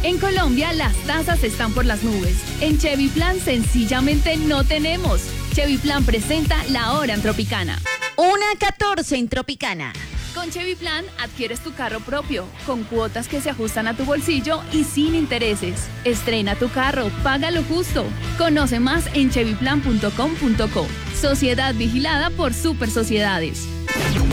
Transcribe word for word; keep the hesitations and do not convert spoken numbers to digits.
En Colombia las tasas están por las nubes. En Chevy Plan sencillamente no tenemos. Chevy Plan presenta La Hora en Tropicana. Una catorce en Tropicana. Con Chevy Plan adquieres tu carro propio, con cuotas que se ajustan a tu bolsillo y sin intereses. Estrena tu carro, paga lo justo. Conoce más en chevy plan punto com punto co. Sociedad vigilada por Super Sociedades.